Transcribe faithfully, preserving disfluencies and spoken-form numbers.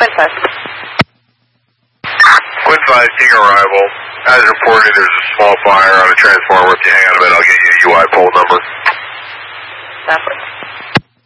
Quinn five. Quinn five, taking arrival. As reported, there's a small fire on a transformer. If you hang on a minute, I'll get you a U I pole number. That way.